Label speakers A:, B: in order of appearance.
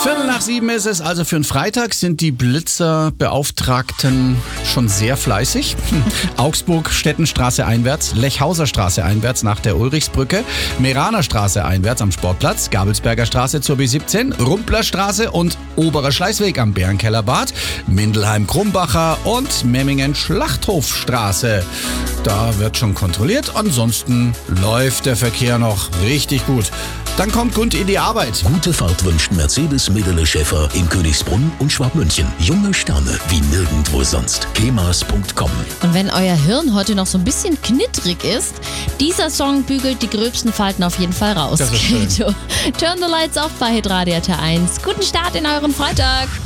A: 7 ist es, also für einen Freitag sind die Blitzerbeauftragten schon sehr fleißig. Augsburg, Stettenstraße einwärts, Lechhauser Straße einwärts nach der Ulrichsbrücke, Meraner Straße einwärts am Sportplatz, Gabelsberger Straße zur B17, Rumpler Straße und Oberer Schleißweg am Bärenkellerbad, Mindelheim-Krumbacher und Memmingen-Schlachthofstraße. Da wird schon kontrolliert, ansonsten läuft der Verkehr noch richtig gut. Dann kommt Gund in die Arbeit.
B: Gute Fahrt wünscht Mercedes Medele Schäfer in Königsbrunn und Schwabmünchen. Junge Sterne wie nirgendwo sonst. kemas.com.
C: Und wenn euer Hirn heute noch so ein bisschen knittrig ist, dieser Song bügelt die gröbsten Falten auf jeden Fall raus.
A: Das ist schön.
C: Turn the Lights Off bei Hitradio T1. Guten Start in euren Freitag.